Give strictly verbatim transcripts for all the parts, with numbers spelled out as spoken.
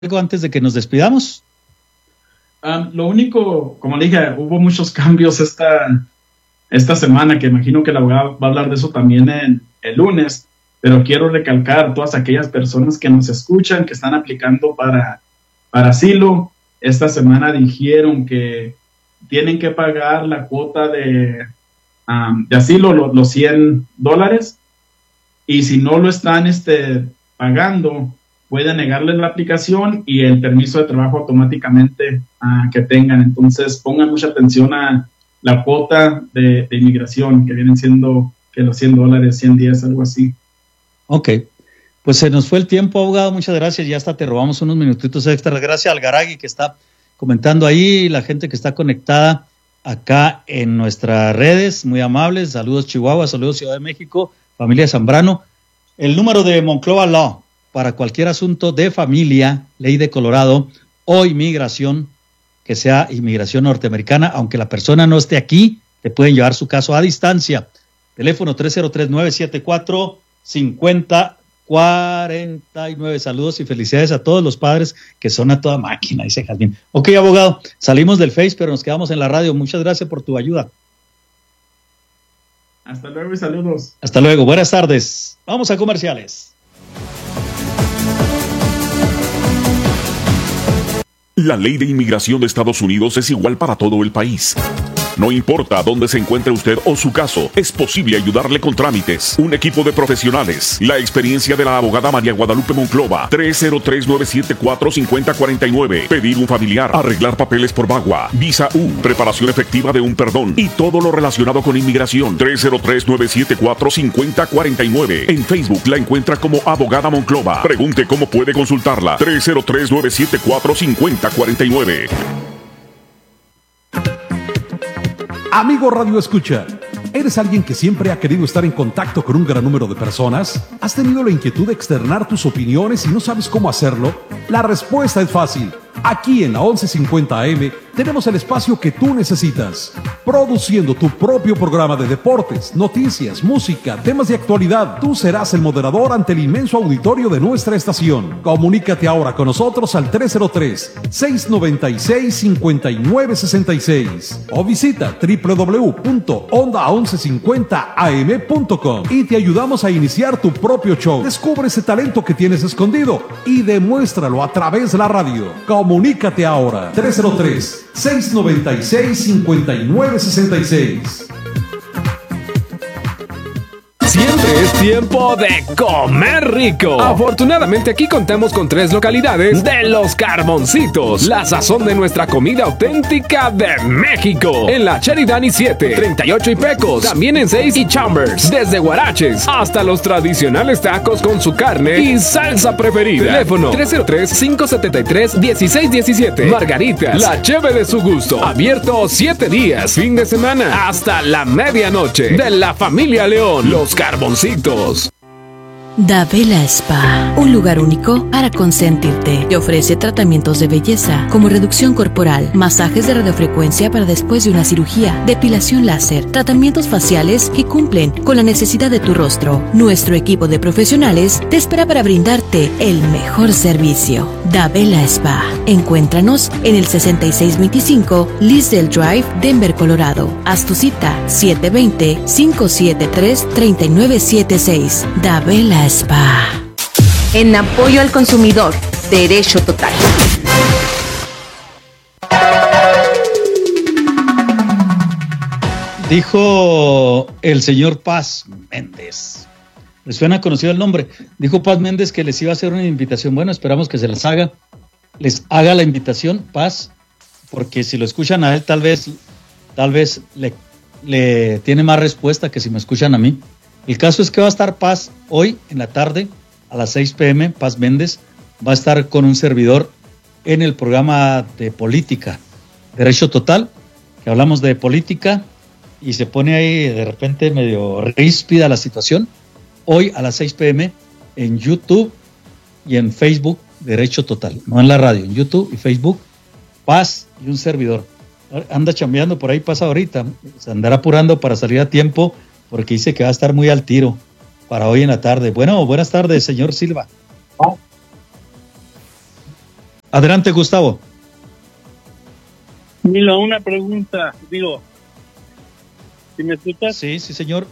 algo antes de que nos despidamos? Um, lo único, como le dije, hubo muchos cambios esta, esta semana, que imagino que la abogada va a hablar de eso también en, el lunes, pero quiero recalcar a todas aquellas personas que nos escuchan, que están aplicando para, para asilo. Esta semana dijeron que tienen que pagar la cuota de, um, de asilo, lo, los cien dólares, y si no lo están este, pagando, pueden negarles la aplicación y el permiso de trabajo automáticamente uh, que tengan. Entonces pongan mucha atención a la cuota de, de inmigración, que vienen siendo que los cien dólares, cien días, algo así. Ok, pues se nos fue el tiempo, abogado, muchas gracias, ya hasta te robamos unos minutitos extra. Gracias al Garagui que está comentando ahí, la gente que está conectada acá en nuestras redes, muy amables. Saludos Chihuahua, saludos Ciudad de México, familia Zambrano. El número de Monclova Law para cualquier asunto de familia, ley de Colorado o inmigración, que sea inmigración norteamericana, aunque la persona no esté aquí, te pueden llevar su caso a distancia. Teléfono tres cero tres, nueve siete cuatro, cinco cero cuatro nueve. Saludos y felicidades a todos los padres que son a toda máquina, dice Jazmín. Ok, abogado, salimos del Face, pero nos quedamos en la radio. Muchas gracias por tu ayuda. Hasta luego y saludos. Hasta luego, buenas tardes. Vamos a comerciales. La ley de inmigración de Estados Unidos es igual para todo el país. No importa dónde se encuentre usted o su caso, es posible ayudarle con trámites. Un equipo de profesionales. La experiencia de la abogada María Guadalupe Monclova. tres cero tres, nueve siete cuatro, cinco cero cuatro nueve. Pedir un familiar. Arreglar papeles por VAWA. Visa U. Preparación efectiva de un perdón. Y todo lo relacionado con inmigración. tres cero tres, nueve siete cuatro, cinco cero cuatro nueve. En Facebook la encuentra como Abogada Monclova. Pregunte cómo puede consultarla. tres cero tres, nueve siete cuatro, cinco cero cuatro nueve. Amigo Radio Escucha, ¿eres alguien que siempre ha querido estar en contacto con un gran número de personas? ¿Has tenido la inquietud de externar tus opiniones y no sabes cómo hacerlo? La respuesta es fácil. Aquí en la once cincuenta A M tenemos el espacio que tú necesitas. Produciendo tu propio programa de deportes, noticias, música, temas de actualidad. Tú serás el moderador ante el inmenso auditorio de nuestra estación. Comunícate ahora con nosotros al tres cero tres, seis nueve seis, cinco nueve seis seis o visita doble u doble u doble u punto onda once cincuenta a eme punto com y te ayudamos a iniciar tu propio show. Descubre ese talento que tienes escondido y demuéstralo a través de la radio. Comunícate ahora, tres cero tres, seis nueve seis, cinco nueve seis seis. Siempre es tiempo de comer rico. Afortunadamente aquí contamos con tres localidades de Los Carboncitos, la sazón de nuestra comida auténtica de México. En la Sheridan y siete, treinta y ocho y Pecos, también en seis y Chambers. Desde Guaraches hasta los tradicionales tacos con su carne y salsa preferida. Teléfono tres cero tres, cinco siete tres, uno seis uno siete. Margaritas, la cheve de su gusto. Abierto siete días, fin de semana, hasta la medianoche. De la familia León, Los Carboncitos. Dabela Spa, un lugar único para consentirte. Te ofrece tratamientos de belleza como reducción corporal, masajes de radiofrecuencia para después de una cirugía, depilación láser, tratamientos faciales que cumplen con la necesidad de tu rostro. Nuestro equipo de profesionales te espera para brindarte el mejor servicio. Dabela Spa. Encuéntranos en el sesenta y seis veinticinco Lisdale Drive, Denver, Colorado. Haz tu cita siete dos cero, cinco siete tres, tres nueve siete seis. Dabela Spa. En apoyo al consumidor, Derecho Total. Dijo el señor Paz Méndez. ¿Les suena conocido el nombre? Dijo Paz Méndez que les iba a hacer una invitación. Bueno, esperamos que se las haga. Les haga la invitación, Paz, porque si lo escuchan a él, tal vez, tal vez le, le tiene más respuesta que si me escuchan a mí. El caso es que va a estar Paz hoy en la tarde a las seis pm, Paz Méndez va a estar con un servidor en el programa de política, Derecho Total, que hablamos de política y se pone ahí de repente medio ríspida la situación. Hoy a las seis pm en YouTube y en Facebook, Derecho Total, no en la radio, en YouTube y Facebook, Paz y un servidor. Anda chambeando por ahí, Paz ahorita, se andará apurando para salir a tiempo porque dice que va a estar muy al tiro para hoy en la tarde. Bueno, buenas tardes, señor Silva. Adelante, Gustavo. Milo, una pregunta, digo, ¿si me escuchas? Sí, sí, señor.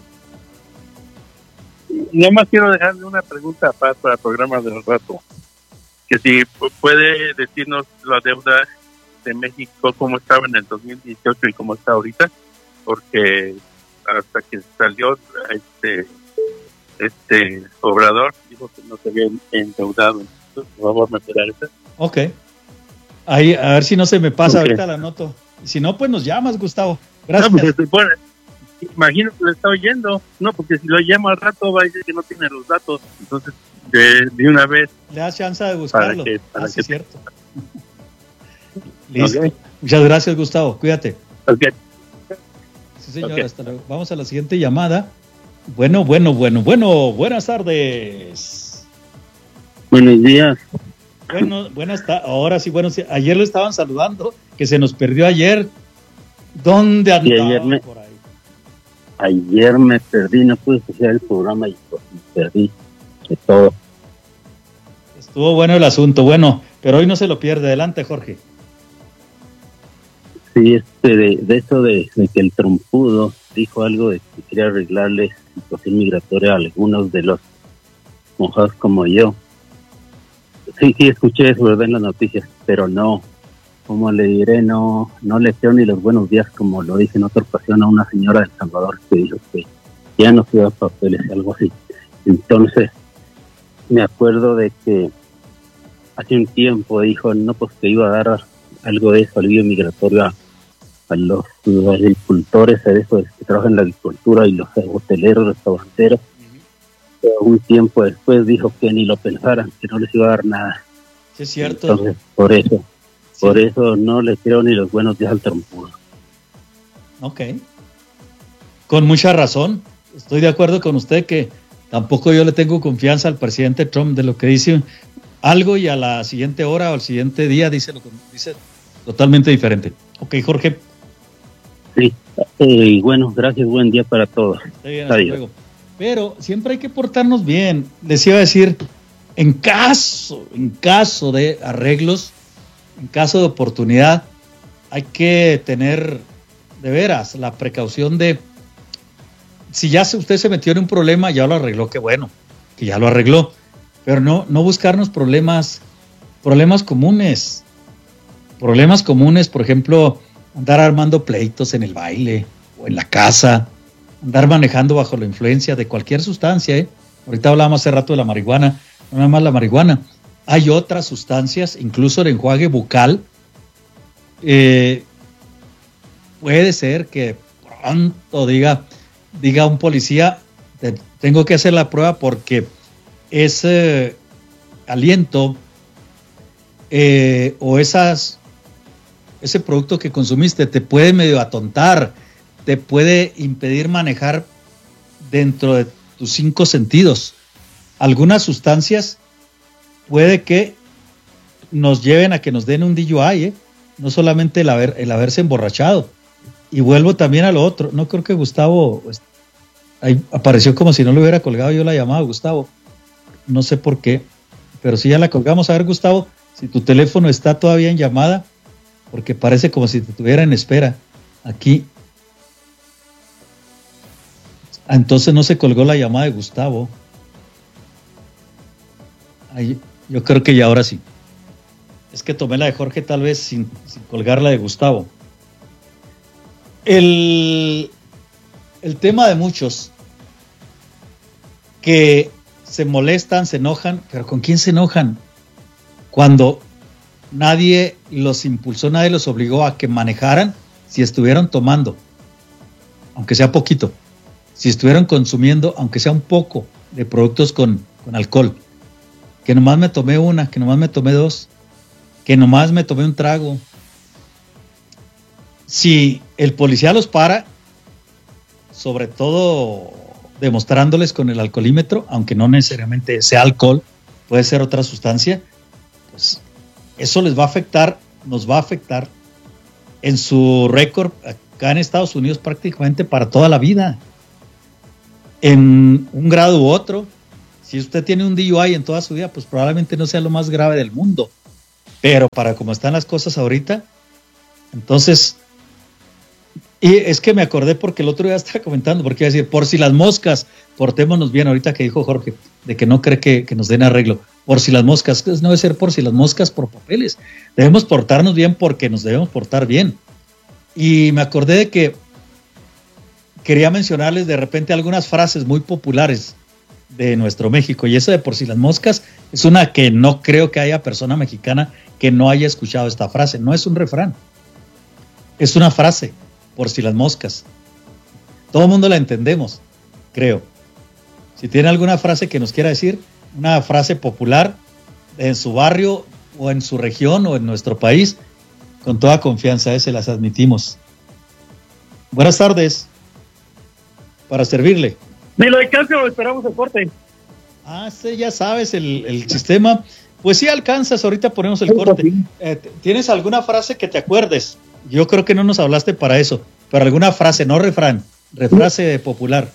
Nada más quiero dejarle una pregunta para, para el programa del rato. Que si puede decirnos la deuda de México, cómo estaba en el dos mil dieciocho y cómo está ahorita, porque hasta que salió este este Obrador, dijo que no se había endeudado. Entonces, por favor, me puede dar esa. Ok. Ahí, a ver si no se me pasa, Okay. ahorita la anoto. Si no, pues nos llamas, Gustavo. Gracias. No, pues, bueno, imagino que lo está oyendo, no, porque si lo llamo al rato va a decir que no tiene los datos, entonces de, de una vez. Le das chance de buscarlo. Para que, para ah, sí, que... es cierto. Listo. Okay. Muchas gracias, Gustavo. Cuídate. Okay. Sí, señor. Okay. Hasta luego. Vamos a la siguiente llamada. Bueno, bueno, bueno, bueno. Buenas tardes. Buenos días. Bueno, buenas tardes. Ahora sí, bueno, sí. Ayer lo estaban saludando, que se nos perdió ayer. ¿Dónde andaba Sí, ayer me- por ahí? Ayer me perdí, no pude escuchar el programa y pues, me perdí de todo. Estuvo bueno el asunto. Bueno, pero hoy no se lo pierde. Adelante, Jorge. Sí, este, de, de eso de, de que el trompudo dijo algo de que quería arreglarle la situación migratoria a algunos de los mojados como yo. Sí, sí, escuché eso, ¿verdad? En las noticias, pero no, como le diré, no no le creo ni los buenos días, como lo dije en otra ocasión a una señora de El Salvador que dijo que ya no se da papeles, algo así. Entonces, me acuerdo de que hace un tiempo dijo, no, pues que iba a dar algo de eso, alivio migratorio a, a los, los agricultores, a esos que trabajan en la agricultura y los hoteleros, restauranteros. Pero un tiempo después dijo que ni lo pensaran, que no les iba a dar nada. Sí, es cierto. Entonces, por eso, Sí. por eso no le creo ni los buenos días al trompudo. Ok. Con mucha razón. Estoy de acuerdo con usted que tampoco yo le tengo confianza al presidente Trump de lo que dice algo y a la siguiente hora o al siguiente día dice lo que dice totalmente diferente. Ok, Jorge. Sí, eh, y bueno, gracias, buen día para todos. Está bien, hasta Adiós. luego. Pero siempre hay que portarnos bien. Les iba a decir, en caso, en caso de arreglos, en caso de oportunidad, hay que tener de veras la precaución de, si ya se- usted se metió en un problema, ya lo arregló, qué bueno, que ya lo arregló, pero no, no buscarnos problemas, problemas comunes, problemas comunes, por ejemplo, andar armando pleitos en el baile o en la casa, andar manejando bajo la influencia de cualquier sustancia, ¿eh? Ahorita hablábamos hace rato de la marihuana, no nada más la marihuana. Hay otras sustancias, incluso el enjuague bucal. Eh, puede ser que pronto diga, diga un policía, te- tengo que hacer la prueba porque ese aliento eh, o esas, ese producto que consumiste te puede medio atontar, te puede impedir manejar dentro de tus cinco sentidos. Algunas sustancias puede que nos lleven a que nos den un D U I, ¿eh? No solamente el, haber, el haberse emborrachado. Y vuelvo también a lo otro. No creo que Gustavo pues, ahí apareció como si no le hubiera colgado yo la llamada, Gustavo. No sé por qué, pero si ya la colgamos. A ver, Gustavo, si tu teléfono está todavía en llamada, porque parece como si te tuviera en espera aquí. Ah, entonces no se colgó la llamada de Gustavo. Ahí, yo creo que ya ahora sí. Es que tomé la de Jorge tal vez sin, sin colgar la de Gustavo. El, el tema de muchos que se molestan, se enojan, pero ¿con quién se enojan? Cuando nadie los impulsó, nadie los obligó a que manejaran si estuvieron tomando, aunque sea poquito. Si estuvieron consumiendo, aunque sea un poco, de productos con, con alcohol. Que nomás me tomé una, que nomás me tomé dos, que nomás me tomé un trago. Si el policía los para, sobre todo demostrándoles con el alcoholímetro, aunque no necesariamente sea alcohol, puede ser otra sustancia, pues eso les va a afectar, nos va a afectar en su récord acá en Estados Unidos prácticamente para toda la vida. En un grado u otro, si usted tiene un D U I en toda su vida, pues probablemente no sea lo más grave del mundo. pero para como están las cosas ahorita, entonces, y es que me acordé porque el otro día estaba comentando, porque iba a decir, por si las moscas, portémonos bien, ahorita que dijo Jorge, de que no cree que, que nos den arreglo, por si las moscas, no debe ser por si las moscas por papeles, debemos portarnos bien porque nos debemos portar bien. Y me acordé de que quería mencionarles de repente algunas frases muy populares de nuestro México, y esa de por si las moscas es una que no creo que haya persona mexicana que no haya escuchado esta frase. No es un refrán, es una frase, por si las moscas. Todo el mundo la entendemos, creo. Si tiene alguna frase que nos quiera decir, una frase popular en su barrio o en su región o en nuestro país, con toda confianza, eh, se las admitimos. Buenas tardes, para servirle. Ni lo alcance o esperamos el corte. Ah, sí, ya sabes, el, el sistema. Pues sí alcanzas, ahorita ponemos el corte. Eh, ¿Tienes alguna frase que te acuerdes? Yo creo que no nos hablaste para eso, pero alguna frase, no refrán, refrase popular.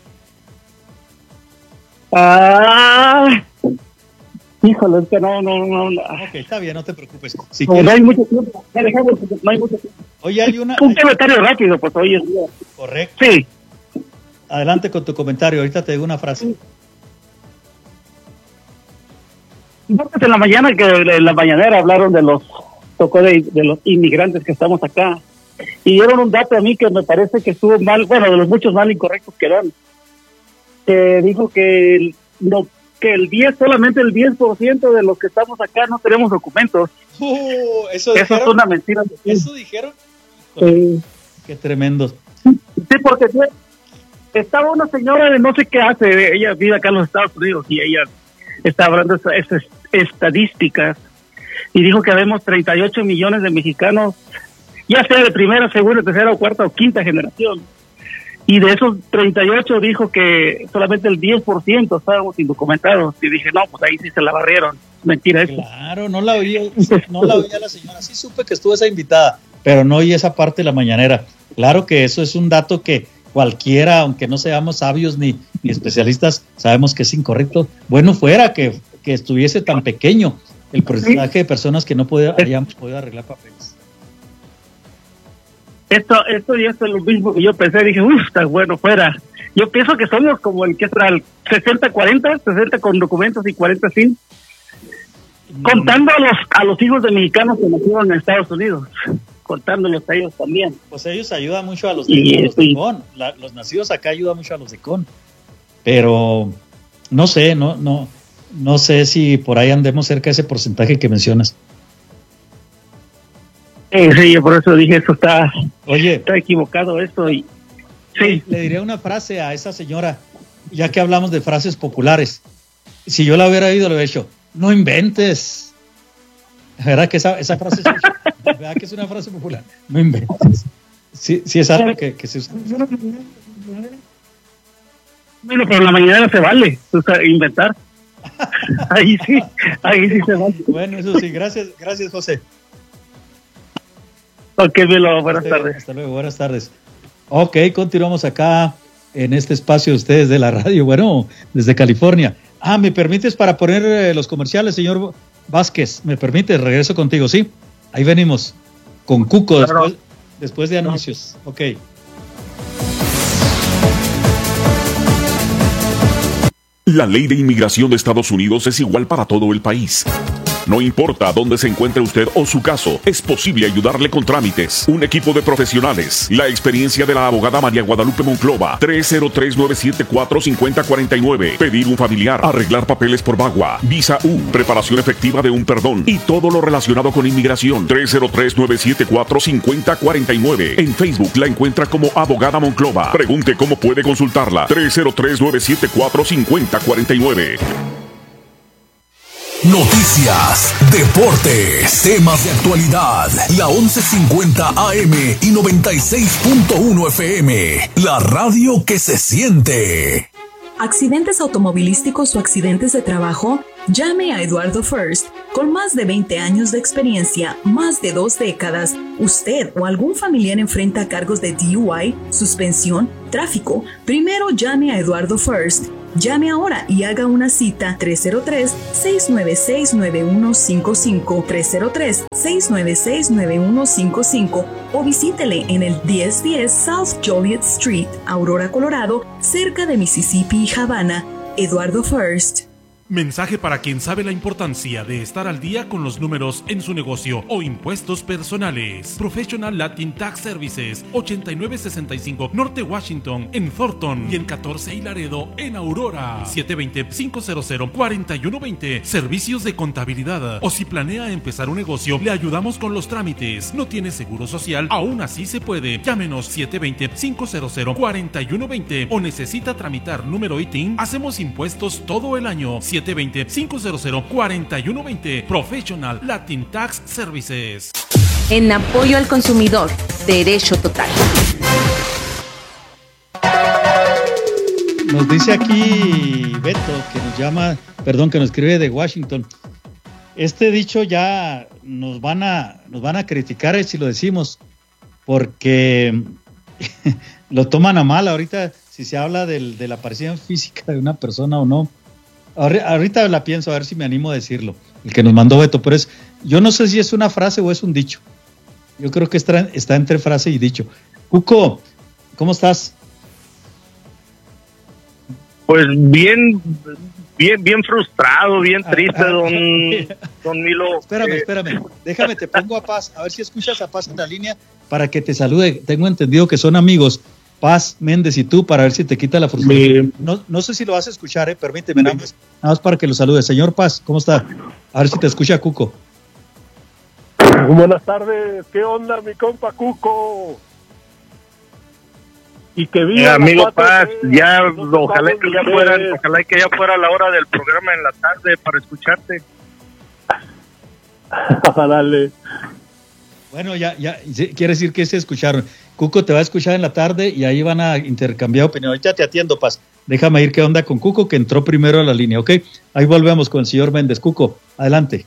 Ah, híjole, es que no, no, no. no. Ok, está bien, no te preocupes. Si no, quieres... no hay mucho tiempo, no hay mucho tiempo. Oye, hay una... Un comentario rápido, pues hoy es día. Correcto. Sí. Adelante con tu comentario, ahorita te digo una frase. En la mañana, que en la mañanera hablaron de los, tocó de, de los inmigrantes que estamos acá, y dieron un dato a mí que me parece que estuvo mal, bueno, de los muchos mal incorrectos que dan. Que dijo que el, no, que el diez, solamente el diez por ciento de los que estamos acá no tenemos documentos. Uh, ¿eso, eso es una mentira. ¿Eso dijeron? Sí. Qué tremendo. Sí, porque estaba una señora de no sé qué hace, ella vive acá en los Estados Unidos y ella está hablando de esas estadísticas y dijo que habemos treinta y ocho millones de mexicanos, ya sea de primera, segunda, tercera, o cuarta o quinta generación. Y de esos treinta y ocho dijo que solamente el diez por ciento estábamos indocumentados. Y dije, no, pues ahí sí se la barrieron. Mentira eso. Claro, no la oí, no la oí a la señora. Sí supe que estuvo esa invitada, pero no oí esa parte de la mañanera. Claro que eso es un dato que cualquiera, aunque no seamos sabios ni, ni especialistas, sabemos que es incorrecto. Bueno fuera que, que estuviese tan pequeño el porcentaje de personas que no podía, hayamos podido arreglar papeles. Esto, esto ya es lo mismo que yo pensé, dije, uff, está bueno, fuera. Yo pienso que somos como el que es el sesenta cuarenta, sesenta con documentos y cuarenta sin, mm. contando a los a los hijos de mexicanos que nacieron en Estados Unidos, contándolos a ellos también. Pues ellos ayudan mucho a los de, y, a los de Con, La, los nacidos acá ayudan mucho a los de Con, pero no sé, no, no, no sé si por ahí andemos cerca de ese porcentaje que mencionas. Sí, sí, yo por eso dije, eso está, Oye, está equivocado esto. Y sí. Le diré una frase a esa señora, ya que hablamos de frases populares. Si yo la hubiera oído, le hubiera dicho, no inventes. ¿Verdad que esa, esa frase es, ¿verdad que es una frase popular? No inventes. Sí, sí es algo que, que se usa. Bueno, pero en la mañana se vale, o sea, inventar. Ahí sí, ahí sí se vale. Bueno, eso sí, gracias, gracias José. Ok, Milo, buenas hasta, tardes. Hasta luego, buenas tardes. Ok, continuamos acá en este espacio de ustedes de la radio, bueno, desde California. Ah, ¿me permites para poner eh, los comerciales, señor Vázquez? ¿Me permites? Regreso contigo, ¿sí? Ahí venimos con Cuco claro. después, después de anuncios. Ok. La ley de inmigración de Estados Unidos es igual para todo el país. No importa dónde se encuentre usted o su caso, es posible ayudarle con trámites. Un equipo de profesionales. La experiencia de la abogada María Guadalupe Monclova. tres cero tres, nueve siete cuatro, cinco cero cuatro nueve. Pedir un familiar. Arreglar papeles por VAWA. Visa U. Preparación efectiva de un perdón. Y todo lo relacionado con inmigración. tres cero tres, nueve siete cuatro, cinco cero cuatro nueve. En Facebook la encuentra como abogada Monclova. Pregunte cómo puede consultarla. tres cero tres, nueve siete cuatro, cinco cero cuatro nueve. Noticias, deportes, temas de actualidad. La once cincuenta A M y noventa y seis punto uno F M. La radio que se siente. ¿Accidentes automovilísticos o accidentes de trabajo? Llame a Eduardo First. Con más de veinte años de experiencia, más de dos décadas, usted o algún familiar enfrenta cargos de D U I, suspensión, tráfico. Primero llame a Eduardo First. Llame ahora y haga una cita tres cero tres, seis nueve seis, nueve uno cinco cinco, tres cero tres, seis nueve seis, nueve uno cinco cinco o visítele en el diez diez South Joliet Street, Aurora, Colorado, cerca de Mississippi y Havana. Eduardo First. Mensaje para quien sabe la importancia de estar al día con los números en su negocio o impuestos personales. Professional Latin Tax Services, ochenta y nueve sesenta y cinco Norte Washington en Thornton y en catorce y Laredo en Aurora. siete dos cero, cinco cero cero, cuatro uno dos cero. Servicios de contabilidad. O si planea empezar un negocio, le ayudamos con los trámites. ¿No tiene seguro social? Aún así se puede. Llámenos siete dos cero, cinco cero cero, cuatro uno dos cero o necesita tramitar número I T I N. Hacemos impuestos todo el año. siete dos cero, cinco cero cero, cuatro uno dos cero. Professional Latin Tax Services. En apoyo al consumidor, derecho total. Nos dice aquí Beto, que nos llama, perdón, que nos escribe de Washington. Este dicho ya nos van a, nos van a criticar si lo decimos, porque lo toman a mal ahorita si se habla del, de la aparición física de una persona o no. Ahorita la pienso a ver si me animo a decirlo, el que nos mandó Beto, pero es, yo no sé si es una frase o es un dicho. Yo creo que está, está entre frase y dicho. Cuco, ¿cómo estás? Pues bien, bien, bien frustrado, bien triste, don, don Milo. Espérame, eh, espérame, déjame, te pongo a Paz, a ver si escuchas a Paz en la línea para que te salude. Tengo entendido que son amigos, Paz, Méndez y tú, para ver si te quita la frustración. No, no sé si lo vas a escuchar, eh, permíteme, nada más, nada más para que lo salude. Señor Paz, ¿cómo está? A ver si te escucha Cuco. Buenas tardes, ¿qué onda, mi compa Cuco? Y que viva eh, amigo Paz, ya, ojalá que ya fuera, ojalá que ya fuera la hora del programa en la tarde para escucharte. Dale. Bueno, ya, ya, quiere decir que se escucharon. Cuco te va a escuchar en la tarde y ahí van a intercambiar opinión. Ya te atiendo, Paz. Déjame ir qué onda con Cuco, que entró primero a la línea, ¿ok? Ahí volvemos con el señor Méndez. Cuco, adelante.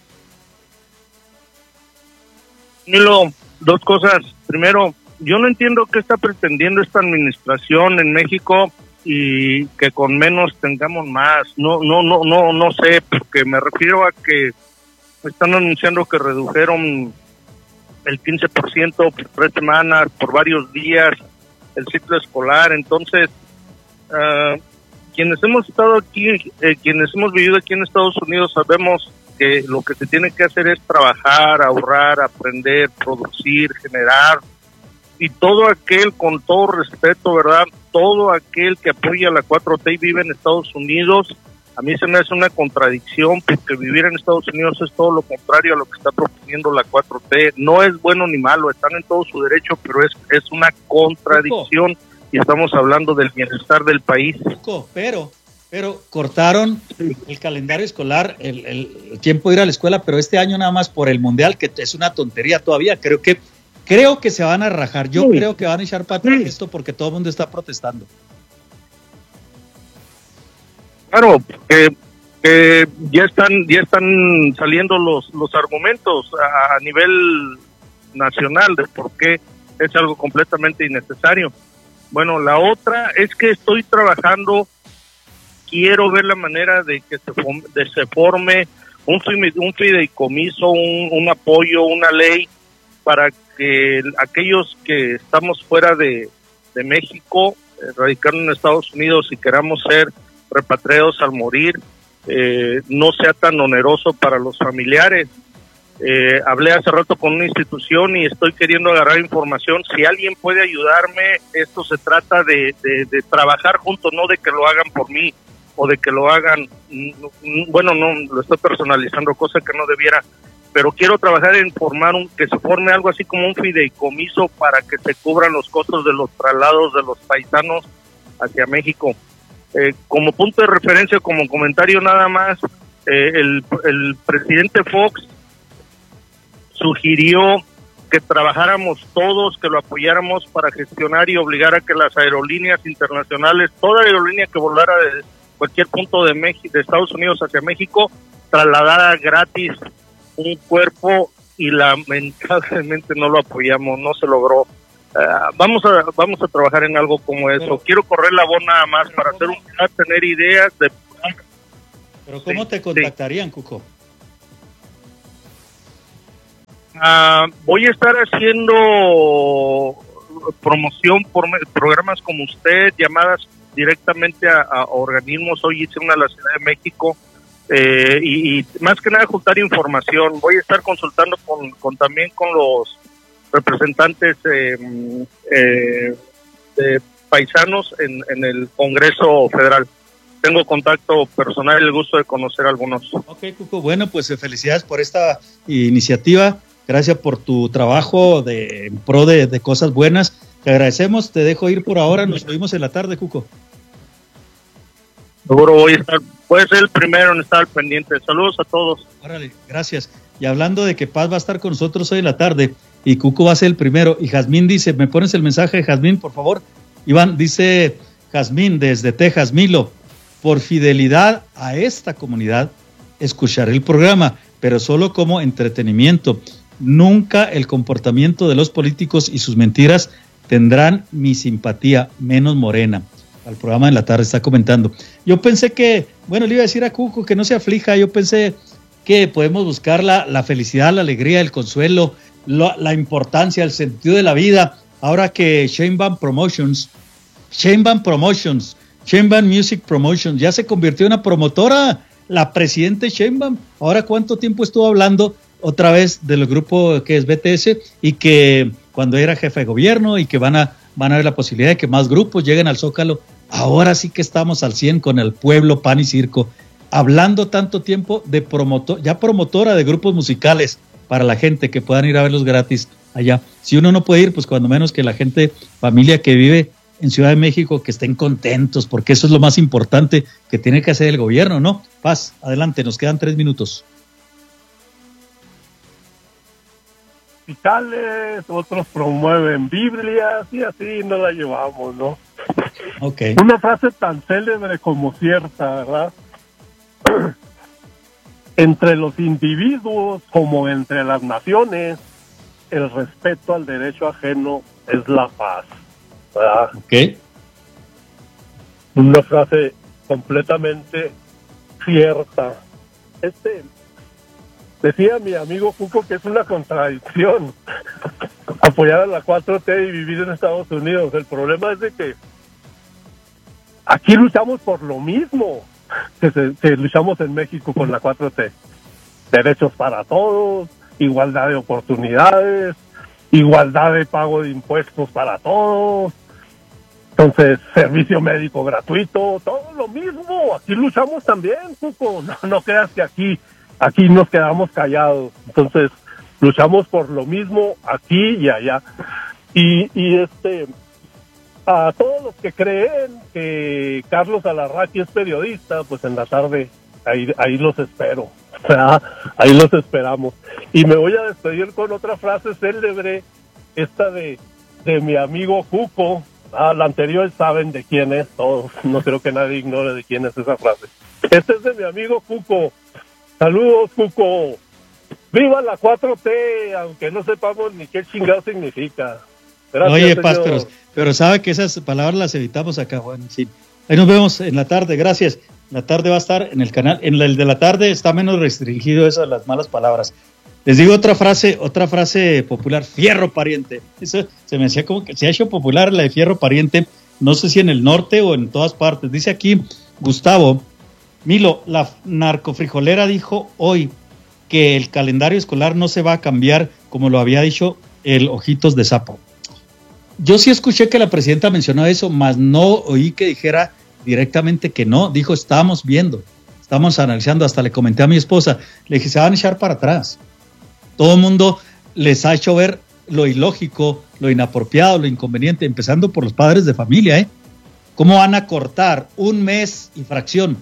Milo, dos cosas. Primero, yo no entiendo qué está pretendiendo esta administración en México y que con menos tengamos más. No, no, no, no, no sé, porque me refiero a que están anunciando que redujeron el quince por ciento por tres semanas, por varios días, el ciclo escolar. Entonces, uh, quienes hemos estado aquí, eh, quienes hemos vivido aquí en Estados Unidos, sabemos que lo que se tiene que hacer es trabajar, ahorrar, aprender, producir, generar, y todo aquel, con todo respeto, ¿verdad? Todo aquel que apoya la cuatro T y vive en Estados Unidos, a mí se me hace una contradicción, porque vivir en Estados Unidos es todo lo contrario a lo que está proponiendo la cuatro T. No es bueno ni malo, están en todo su derecho, pero es, es una contradicción, Cuco. Y estamos hablando del bienestar del país. Cuco, pero, pero cortaron el calendario escolar, el, el, el tiempo de ir a la escuela, pero este año nada más por el Mundial, que es una tontería todavía. Creo que creo que se van a rajar. Yo sí. creo que van a echar para atrás sí. esto porque todo el mundo está protestando. Claro, eh, eh, ya están ya están saliendo los los argumentos a, a nivel nacional de por qué es algo completamente innecesario. Bueno, la otra es que estoy trabajando, quiero ver la manera de que se forme, de se forme un, un fideicomiso, un, un apoyo, una ley para que aquellos que estamos fuera de, de México, eh, radicando en Estados Unidos y queramos ser repatriados al morir, eh, no sea tan oneroso para los familiares. Eh, hablé hace rato con una institución y estoy queriendo agarrar información. Si alguien puede ayudarme, esto se trata de, de, de trabajar juntos, no de que lo hagan por mí o de que lo hagan, bueno, no, lo estoy personalizando, cosa que no debiera, pero quiero trabajar en formar un, que se forme algo así como un fideicomiso para que se cubran los costos de los traslados de los paisanos hacia México. Eh, como punto de referencia, como comentario nada más, eh, el, el presidente Fox sugirió que trabajáramos todos, que lo apoyáramos para gestionar y obligar a que las aerolíneas internacionales, toda aerolínea que volara de cualquier punto de México, de Estados Unidos hacia México, trasladara gratis un cuerpo, y lamentablemente no lo apoyamos, no se logró. uh, vamos a vamos a trabajar en algo como eso. Pero, quiero correr la voz nada más para hacer un plan, tener ideas de. Pero ¿cómo sí, te contactarían, sí. Cuco? Uh, voy a estar haciendo promoción por programas como usted, llamadas directamente a, a organismos. Hoy hice una en la Ciudad de México, eh, y, y más que nada juntar información. Voy a estar consultando con, con también con los representantes eh, eh, de paisanos en, en el Congreso Federal. Tengo contacto personal y el gusto de conocer a algunos. Ok, Cuco, bueno, pues felicidades por esta iniciativa. Gracias por tu trabajo de, en pro de, de cosas buenas. Te agradecemos, te dejo ir por ahora. Nos vemos en la tarde, Cuco. Seguro voy a estar, voy a ser el primero en estar al pendiente. Saludos a todos. Órale, gracias. Y hablando de que Paz va a estar con nosotros hoy en la tarde y Cuco va a ser el primero. Y Jazmín dice, ¿me pones el mensaje de Jazmín, por favor? Iván, dice Jazmín desde Texas, Milo, por fidelidad a esta comunidad, escucharé el programa, pero solo como entretenimiento. Nunca el comportamiento de los políticos y sus mentiras tendrán mi simpatía, menos Morena. Al programa de la tarde está comentando. Yo pensé que, bueno, le iba a decir a Cuco que no se aflija, yo pensé que podemos buscar la, la felicidad, la alegría, el consuelo, la, la importancia, el sentido de la vida. Ahora que Sheinbaum Promotions, Sheinbaum Promotions, Sheinbaum Music Promotions, ya se convirtió en una promotora, la presidenta Sheinbaum. Ahora, ¿cuánto tiempo estuvo hablando otra vez del grupo que es B T S y que cuando era jefe de gobierno y que van a, van a haber la posibilidad de que más grupos lleguen al Zócalo? Ahora sí que estamos al cien con el pueblo, pan y circo, hablando tanto tiempo de promotor, ya promotora de grupos musicales para la gente que puedan ir a verlos gratis allá. Si uno no puede ir, pues cuando menos que la gente, familia que vive en Ciudad de México, que estén contentos, porque eso es lo más importante que tiene que hacer el gobierno, ¿no? Paz, adelante, nos quedan tres minutos. Hospitales, otros promueven Biblias y así nos la llevamos, ¿no? Okay. Una frase tan célebre como cierta, ¿verdad? Entre los individuos como entre las naciones, el respeto al derecho ajeno es la paz, ¿verdad? Okay. Una frase completamente cierta. Este decía mi amigo Cuco que es una contradicción apoyar a la cuatro T y vivir en Estados Unidos. El problema es de que aquí luchamos por lo mismo que, se, que luchamos en México con la cuatro T. Derechos para todos, igualdad de oportunidades, igualdad de pago de impuestos para todos, entonces servicio médico gratuito, todo lo mismo. Aquí luchamos también, Cuco. No, no creas que aquí aquí nos quedamos callados. Entonces luchamos por lo mismo aquí y allá. Y, y este a todos los que creen que Carlos Alarraqui es periodista, pues en la tarde ahí, ahí los espero, ¿verdad? Ahí los esperamos. Y me voy a despedir con otra frase célebre, esta de, de mi amigo Cuco. Ah, la anterior saben de quién es, todos, no creo que nadie ignore de quién es esa frase. Este es de mi amigo Cuco. Saludos, Cuco. ¡Viva la cuatro T! Aunque no sepamos ni qué chingado significa. Gracias, Oye, Paz, pero, pero sabe que esas palabras las evitamos acá, bueno, sí. Ahí nos vemos en la tarde, gracias. La tarde va a estar en el canal, en el de la tarde está menos restringido esas las malas palabras. Les digo otra frase, otra frase popular, fierro pariente. Eso se me hacía como que se ha hecho popular la de fierro pariente, no sé si en el norte o en todas partes. Dice aquí Gustavo, Milo, la narcofrijolera dijo hoy que el calendario escolar no se va a cambiar como lo había dicho el Ojitos de Sapo. Yo sí escuché que la presidenta mencionó eso, mas no oí que dijera directamente que no. Dijo, estamos viendo, estamos analizando. Hasta le comenté a mi esposa, le dije, se van a echar para atrás. Todo el mundo les ha hecho ver lo ilógico, lo inapropiado, lo inconveniente, empezando por los padres de familia, ¿eh? ¿Cómo van a cortar un mes y fracción?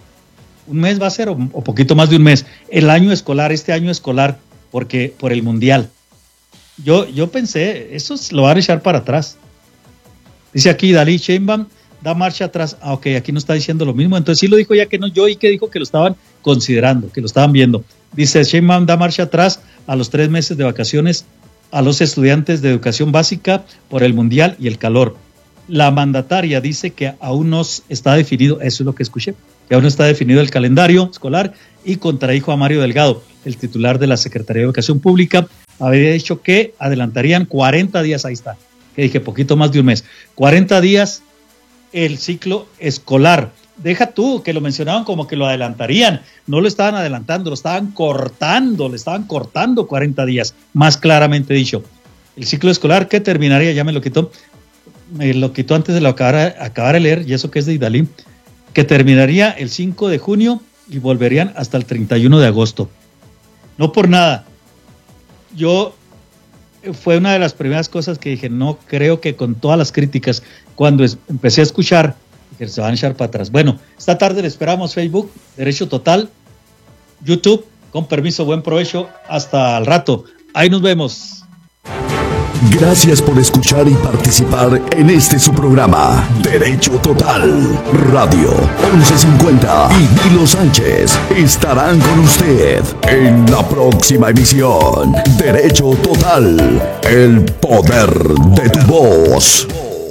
Un mes va a ser, o, o poquito más de un mes, el año escolar, este año escolar, porque por el mundial. Yo, yo pensé, eso lo van a echar para atrás. Dice aquí, Dalí Sheinbaum da marcha atrás. Ah, ok, aquí no está diciendo lo mismo. Entonces sí lo dijo ya que no, yo y que dijo que lo estaban considerando, que lo estaban viendo. Dice, Sheinbaum da marcha atrás a los tres meses de vacaciones a los estudiantes de educación básica por el mundial y el calor. La mandataria dice que aún no está definido, eso es lo que escuché, que aún no está definido el calendario escolar y contradijo a Mario Delgado, el titular de la Secretaría de Educación Pública, había dicho que adelantarían cuarenta días, ahí está, que dije poquito más de un mes, cuarenta días el ciclo escolar. Deja tú que lo mencionaban como que lo adelantarían, no lo estaban adelantando, lo estaban cortando, le estaban cortando cuarenta días, más claramente dicho. El ciclo escolar que terminaría, ya me lo quitó, me lo quitó antes de lo acabar, acabar de leer, y eso que es de Idalí, que terminaría el cinco de junio y volverían hasta el treinta y uno de agosto. No por nada, yo fue una de las primeras cosas que dije, no creo que con todas las críticas, cuando es, empecé a escuchar, que se van a echar para atrás. Bueno, esta tarde le esperamos Facebook, Derecho Total, YouTube, con permiso, buen provecho, hasta el rato, ahí nos vemos. Gracias por escuchar y participar en este su programa, Derecho Total. Radio once cincuenta y Nilo Sánchez estarán con usted en la próxima emisión. Derecho Total, el poder de tu voz.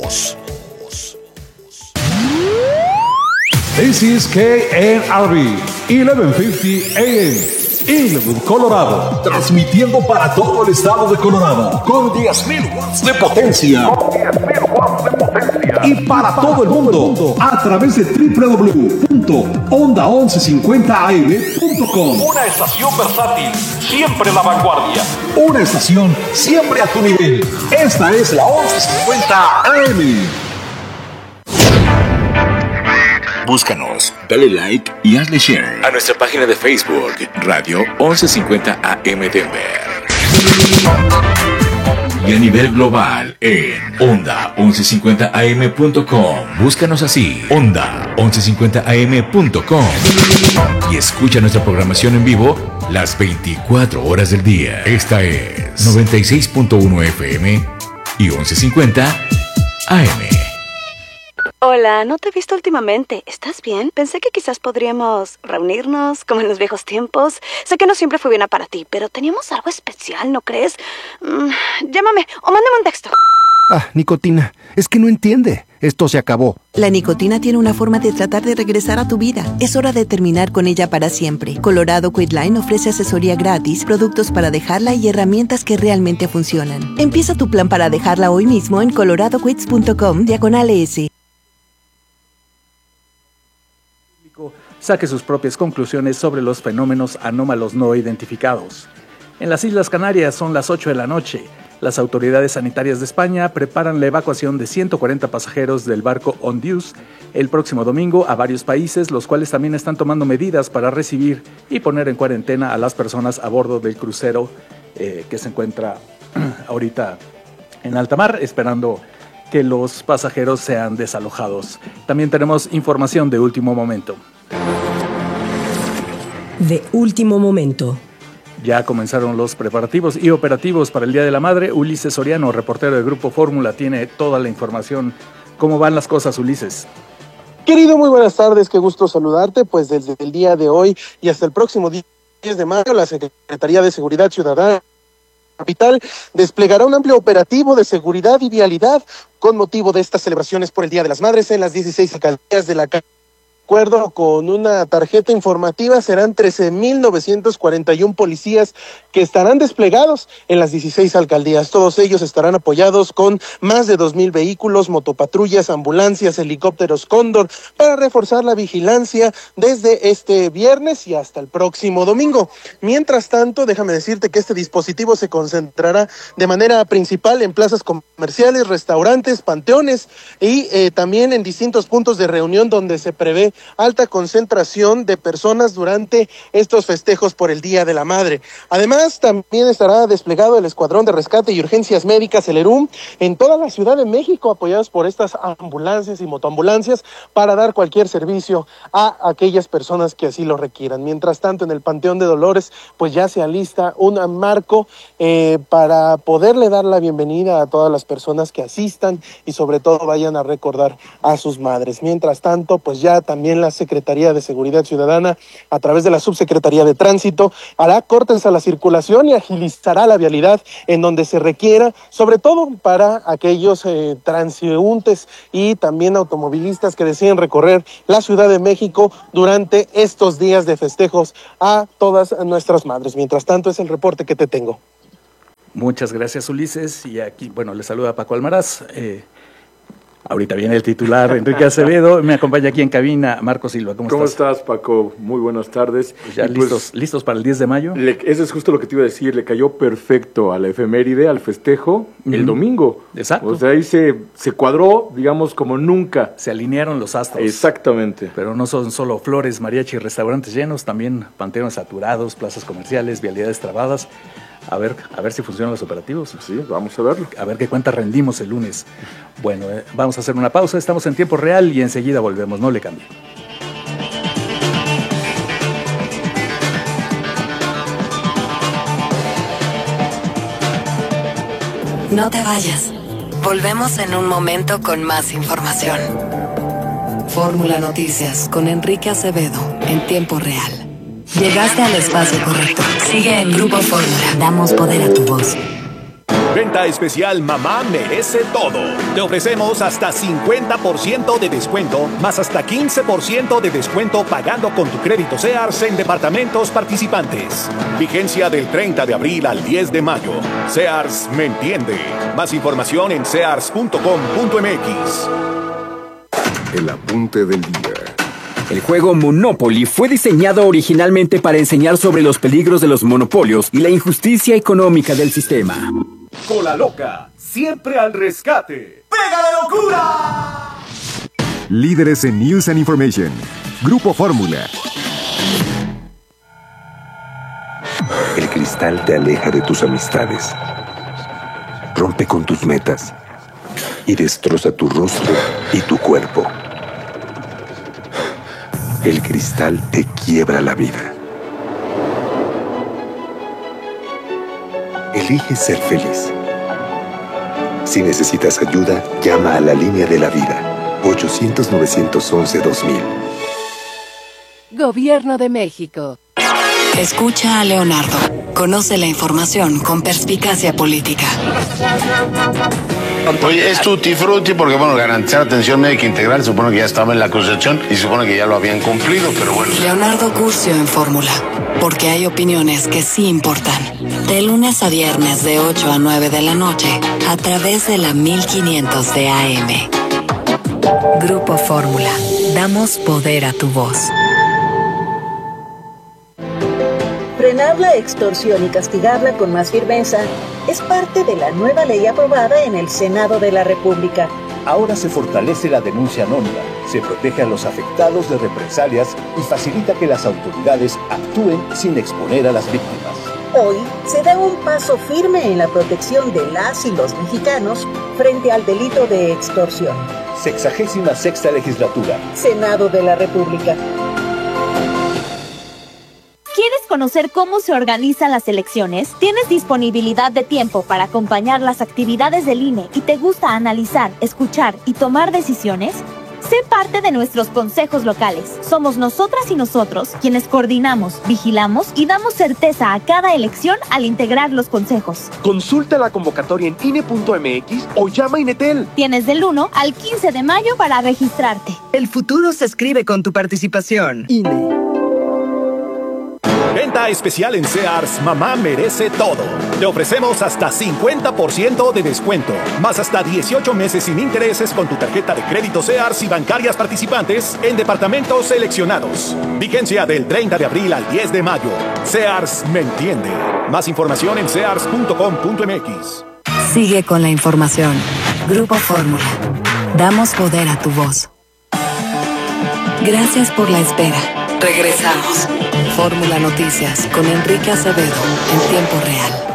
This is K N R B, eleven fifty A M. Inglewood, Colorado, transmitiendo para todo el estado de Colorado con diez mil watts de potencia. Y para todo el mundo a través de doble u doble u doble u punto onda once cincuenta a eme punto com. Una estación versátil, siempre la vanguardia. Una estación siempre a tu nivel. Esta es la once cincuenta A M. Búscanos, dale like y hazle share a nuestra página de Facebook, Radio once cincuenta A M Denver. Y a nivel global en onda once cincuenta a eme punto com. Búscanos así, onda once cincuenta a eme punto com. Y escucha nuestra programación en vivo las veinticuatro horas del día. Esta es noventa y seis punto uno F M y once cincuenta A M. Hola, no te he visto últimamente. ¿Estás bien? Pensé que quizás podríamos reunirnos como en los viejos tiempos. Sé que no siempre fue bien para ti, pero teníamos algo especial, ¿no crees? Mm, llámame o mándame un texto. Ah, nicotina, es que no entiende. Esto se acabó. La nicotina tiene una forma de tratar de regresar a tu vida. Es hora de terminar con ella para siempre. Colorado Quitline ofrece asesoría gratis, productos para dejarla y herramientas que realmente funcionan. Empieza tu plan para dejarla hoy mismo en colorado quits punto com diagonal S. Saque sus propias conclusiones sobre los fenómenos anómalos no identificados. En las Islas Canarias son las ocho de la noche. Las autoridades sanitarias de España preparan la evacuación de ciento cuarenta pasajeros del barco Ondius el próximo domingo a varios países, los cuales también están tomando medidas para recibir y poner en cuarentena a las personas a bordo del crucero eh, que se encuentra ahorita en alta mar, esperando que los pasajeros sean desalojados. También tenemos información de último momento. De último momento. Ya comenzaron los preparativos y operativos para el Día de la Madre. Ulises Soriano, reportero del Grupo Fórmula, tiene toda la información. ¿Cómo van las cosas, Ulises? Querido, muy buenas tardes, qué gusto saludarte. Pues desde el día de hoy y hasta el próximo diez de mayo, la Secretaría de Seguridad Ciudadana Capital desplegará un amplio operativo de seguridad y vialidad con motivo de estas celebraciones por el Día de las Madres en las dieciséis alcaldías de la capital. De acuerdo con una tarjeta informativa, serán trece mil novecientos cuarenta y uno policías que estarán desplegados en las dieciséis alcaldías. Todos ellos estarán apoyados con más de dos mil vehículos, motopatrullas, ambulancias, helicópteros Cóndor, para reforzar la vigilancia desde este viernes y hasta el próximo domingo. Mientras tanto, déjame decirte que este dispositivo se concentrará de manera principal en plazas comerciales, restaurantes, panteones y eh, también en distintos puntos de reunión donde se prevé alta concentración de personas durante estos festejos por el Día de la Madre. Además, también estará desplegado el Escuadrón de Rescate y Urgencias Médicas, el ERUM, en toda la Ciudad de México, apoyados por estas ambulancias y motoambulancias para dar cualquier servicio a aquellas personas que así lo requieran. Mientras tanto, en el Panteón de Dolores, pues ya se alista un marco eh, para poderle dar la bienvenida a todas las personas que asistan y sobre todo vayan a recordar a sus madres. Mientras tanto, pues ya también también la Secretaría de Seguridad Ciudadana, a través de la Subsecretaría de Tránsito, hará cortes a la circulación y agilizará la vialidad en donde se requiera, sobre todo para aquellos eh, transeúntes y también automovilistas que deseen recorrer la Ciudad de México durante estos días de festejos a todas nuestras madres. Mientras tanto, es el reporte que te tengo. Muchas gracias, Ulises. Y aquí, bueno, le saluda Paco Almaraz. Eh, ahorita viene el titular, Enrique Acevedo. Me acompaña aquí en cabina Marco Silva. ¿Cómo, ¿Cómo estás? estás, Paco? Muy buenas tardes. Pues ya y listos, pues, listos para el diez de mayo. Le, eso es justo lo que te iba a decir. Le cayó perfecto a la efeméride, al festejo, uh-huh. el domingo. Exacto. O sea, ahí se, se cuadró, digamos, como nunca. Se alinearon los astros. Exactamente. Pero no son solo flores, mariachi y restaurantes llenos, también panteones saturados, plazas comerciales, vialidades trabadas. A ver, a ver si funcionan los operativos. Sí, vamos a verlo. A ver qué cuenta rendimos el lunes. Bueno, eh, vamos a hacer una pausa. Estamos en tiempo real y enseguida volvemos. No le cambie. No te vayas. Volvemos en un momento con más información. Fórmula Noticias con Enrique Acevedo en tiempo real. Llegaste al espacio correcto. Sigue en Grupo Fórmula. Damos poder a tu voz. Venta especial Mamá Merece Todo. Te ofrecemos hasta cincuenta por ciento de descuento, más hasta quince por ciento de descuento pagando con tu crédito Sears en departamentos participantes. Vigencia del treinta de abril al diez de mayo. Sears me entiende. Más información en sears punto com punto m x. El apunte del día. El juego Monopoly fue diseñado originalmente para enseñar sobre los peligros de los monopolios y la injusticia económica del sistema. Cola Loca, siempre al rescate. ¡Pega de locura! Líderes en News and Information. Grupo Fórmula. El cristal te aleja de tus amistades, rompe con tus metas y destroza tu rostro y tu cuerpo. El cristal te quiebra la vida. Elige ser feliz. Si necesitas ayuda, llama a la línea de la vida. ochocientos, novecientos once, dos mil. Gobierno de México. Escucha a Leonardo. Conoce la información con perspicacia política. Oye, es tutti frutti porque, bueno, garantizar atención médica integral se supone que ya estaba en la Constitución y se supone que ya lo habían cumplido, pero bueno. Leonardo Curcio en Fórmula, porque hay opiniones que sí importan. De lunes a viernes de ocho a nueve de la noche, a través de la mil quinientos de A M. Grupo Fórmula, damos poder a tu voz. Frenar la extorsión y castigarla con más firmeza es parte de la nueva ley aprobada en el Senado de la República. Ahora se fortalece la denuncia anónima, se protege a los afectados de represalias y facilita que las autoridades actúen sin exponer a las víctimas. Hoy se da un paso firme en la protección de las y los mexicanos frente al delito de extorsión. Sexagésima sexta legislatura. Senado de la República. ¿Quieres conocer cómo se organizan las elecciones? ¿Tienes disponibilidad de tiempo para acompañar las actividades del I N E y te gusta analizar, escuchar y tomar decisiones? Sé parte de nuestros consejos locales. Somos nosotras y nosotros quienes coordinamos, vigilamos y damos certeza a cada elección al integrar los consejos. Consulta la convocatoria en I N E punto M X o llama a Inetel. Tienes del uno al quince de mayo para registrarte. El futuro se escribe con tu participación. I N E. Venta especial en Sears, Mamá Merece Todo. Te ofrecemos hasta cincuenta por ciento de descuento, más hasta dieciocho meses sin intereses con tu tarjeta de crédito Sears y bancarias participantes en departamentos seleccionados. Vigencia del treinta de abril al diez de mayo. Sears me entiende. Más información en sears punto com punto m x. Sigue con la información. Grupo Fórmula. Damos poder a tu voz. Gracias por la espera. Regresamos. Fórmula Noticias con Enrique Acevedo en tiempo real.